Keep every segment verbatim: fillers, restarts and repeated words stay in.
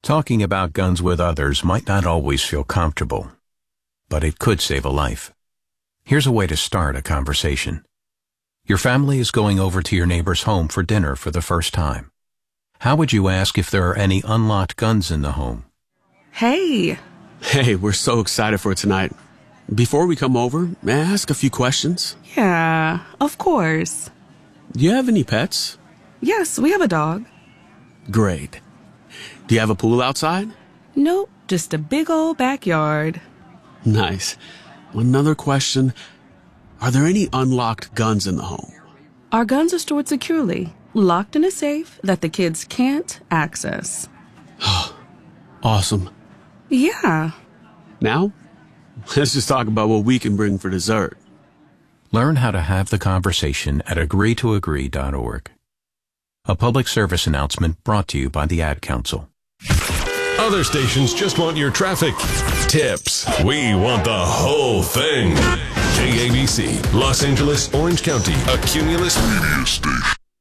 Talking about guns with others might not always feel comfortable, but it could save a life. Here's a way to start a conversation. Your family is going over to your neighbor's home for dinner for the first time. How would you ask if there are any unlocked guns in the home? Hey. Hey, we're so excited for tonight. Before we come over, may I ask a few questions? Yeah, of course. Do you have any pets? Yes, we have a dog. Great. Do you have a pool outside? Nope, just a big old backyard. Nice. Another question. Are there any unlocked guns in the home? Our guns are stored securely, locked in a safe that the kids can't access. Awesome. Yeah. Now, let's just talk about what we can bring for dessert. Learn how to have the conversation at agree to agree dot org. A public service announcement brought to you by the Ad Council. Other stations just want your traffic tips. We want the whole thing. K A B C, Los Angeles, Orange County, a Cumulus media station.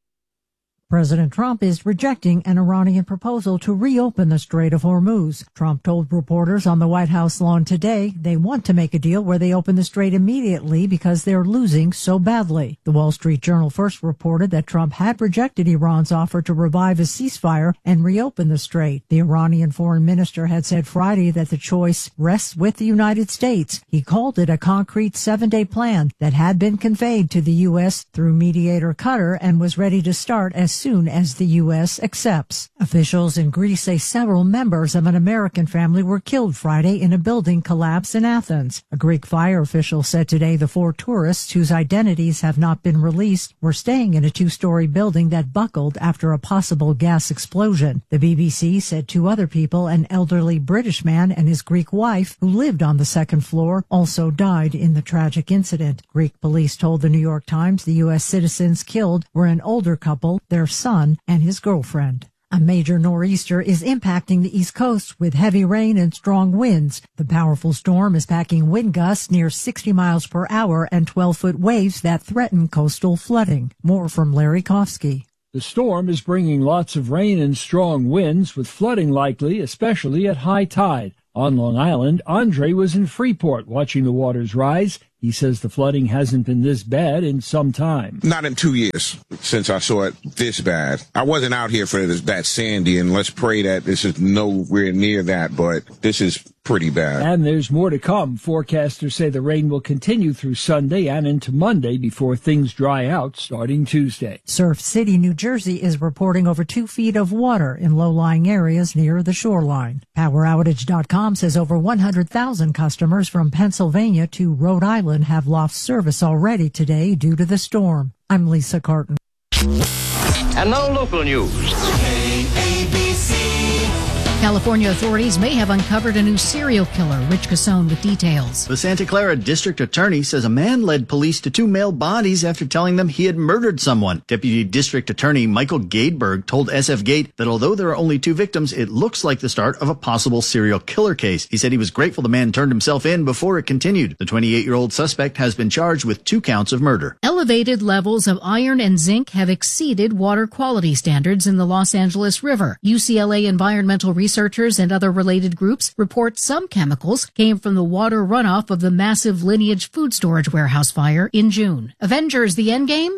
President Trump is rejecting an Iranian proposal to reopen the Strait of Hormuz. Trump told reporters on the White House lawn today they want to make a deal where they open the strait immediately because they're losing so badly. The Wall Street Journal first reported that Trump had rejected Iran's offer to revive a ceasefire and reopen the strait. The Iranian foreign minister had said Friday that the choice rests with the United States. He called it a concrete seven-day plan that had been conveyed to the U S through mediator Qatar and was ready to start as soon as the U S accepts. Officials in Greece say several members of an American family were killed Friday in a building collapse in Athens. A Greek fire official said today the four tourists whose identities have not been released were staying in a two-story building that buckled after a possible gas explosion. The B B C said two other people, an elderly British man and his Greek wife who lived on the second floor, also died in the tragic incident. Greek police told the New York Times the U S citizens killed were an older couple, their son, and his girlfriend. A major nor'easter is impacting the East Coast with heavy rain and strong winds. The powerful storm is packing wind gusts near sixty miles per hour and twelve-foot waves that threaten coastal flooding. More from Larry Kofsky. The storm is bringing lots of rain and strong winds with flooding likely, especially at high tide. On Long Island, Andre was in Freeport watching the waters rise. He says the flooding hasn't been this bad in some time. Not in two years since I saw it this bad. I wasn't out here for this, that Sandy, and let's pray that this is nowhere near that, but this is pretty bad. And there's more to come. Forecasters say the rain will continue through Sunday and into Monday before things dry out starting Tuesday. Surf City, New Jersey is reporting over two feet of water in low-lying areas near the shoreline. Power Outage dot com says over one hundred thousand customers from Pennsylvania to Rhode Island have lost service already today due to the storm. I'm Lisa Carton. And now local news. K A B C. California authorities may have uncovered a new serial killer. Rich Cassone with details. The Santa Clara district attorney says a man led police to two male bodies after telling them he had murdered someone. Deputy District Attorney Michael Gadeberg told S F Gate that although there are only two victims, it looks like the start of a possible serial killer case. He said he was grateful the man turned himself in before it continued. The twenty-eight-year-old suspect has been charged with two counts of murder. Elevated levels of iron and zinc have exceeded water quality standards in the Los Angeles River. U C L A environmental researchers and other related groups report some chemicals came from the water runoff of the massive Lineage food storage warehouse fire in June. Avengers: The Endgame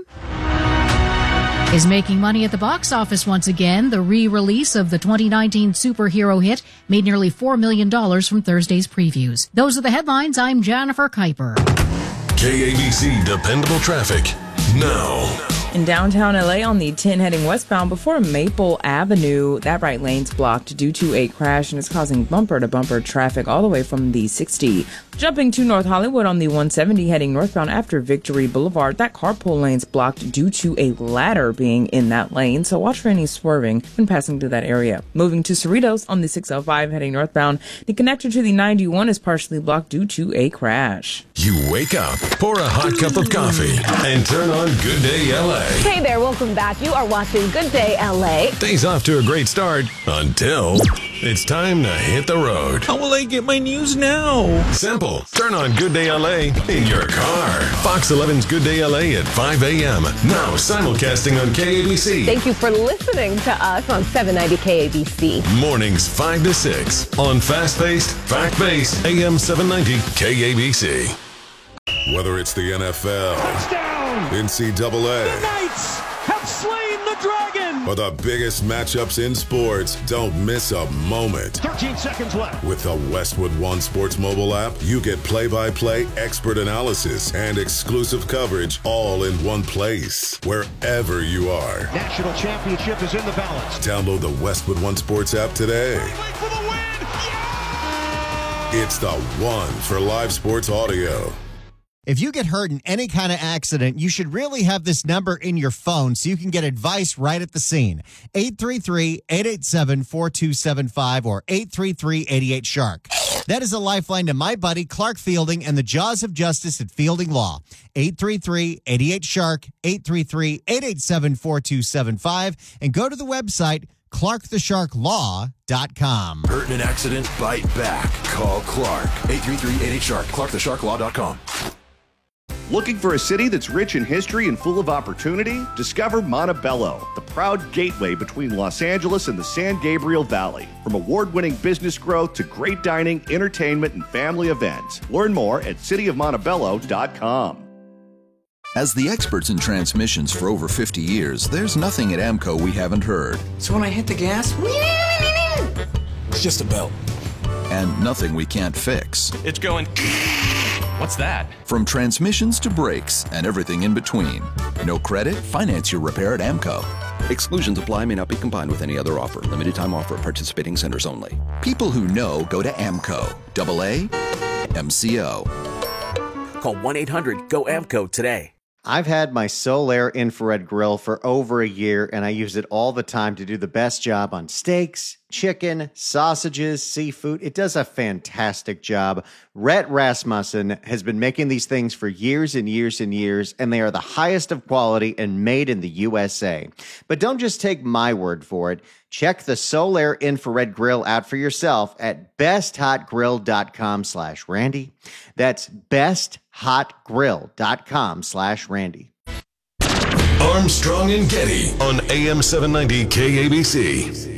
is making money at the box office once again. The re-release of the twenty nineteen superhero hit made nearly four million dollars from Thursday's previews. Those are the headlines. I'm Jennifer Kuiper. K A B C Dependable Traffic now. In downtown L A on the ten heading westbound before Maple Avenue, that right lane's blocked due to a crash and it's causing bumper-to-bumper traffic all the way from the sixty. Jumping to North Hollywood on the one seventy heading northbound after Victory Boulevard, that carpool lane's blocked due to a ladder being in that lane, so watch for any swerving when passing through that area. Moving to Cerritos on the six oh five heading northbound, the connector to the ninety-one is partially blocked due to a crash. You wake up, pour a hot cup of coffee, and turn on Good Day L A. Hey there, welcome back. You are watching Good Day L A. Day's off to a great start until it's time to hit the road. How will I get my news now? Simple. Turn on Good Day L A in your car. Fox eleven's Good Day L A at five a.m. Now simulcasting on K A B C. Thank you for listening to us on seven ninety K A B C. Mornings five to six on fast-paced, fact-based A M seven ninety K A B C. Whether it's the N F L, touchdown, N C double A, the Knights have slain the dragon, or the biggest matchups in sports, don't miss a moment. thirteen seconds left. With the Westwood One Sports mobile app, you get play-by-play expert analysis and exclusive coverage all in one place, wherever you are. National championship is in the balance. Download the Westwood One Sports app today. For the win. Yeah! It's the one for live sports audio. If you get hurt in any kind of accident, you should really have this number in your phone so you can get advice right at the scene. eight three three, eight eight seven, four two seven five or eight three three, eight eight, shark. That is a lifeline to my buddy Clark Fielding and the Jaws of Justice at Fielding Law. eight three three, eight eight, shark, eight three three, eight eight seven, four two seven five, and go to the website clark the shark law dot com. Hurt in an accident? Bite back. Call Clark. eight three three, eight eight, shark. clark the shark law dot com. Looking for a city that's rich in history and full of opportunity? Discover Montebello, the proud gateway between Los Angeles and the San Gabriel Valley. From award-winning business growth to great dining, entertainment, and family events. Learn more at city of montebello dot com. As the experts in transmissions for over fifty years, there's nothing at AMCO we haven't heard. So when I hit the gas, it's just a belt. And nothing we can't fix. It's going... What's that? From transmissions to brakes and everything in between. No credit? Finance your repair at AMCO. Exclusions apply, may not be combined with any other offer. Limited time offer at participating centers only. People who know go to AMCO. Double A M C O. Call one eight hundred go A M C O today. I've had my Solaire infrared grill for over a year, and I use it all the time to do the best job on steaks, chicken, sausages, seafood. It does a fantastic job. Rhett Rasmussen has been making these things for years and years and years, and they are the highest of quality and made in the U S A. But don't just take my word for it. Check the Solaire infrared grill out for yourself at besthotgrill.com slash Randy. That's besthotgrill.com slash Randy. Armstrong and Getty on A M seven ninety K A B C.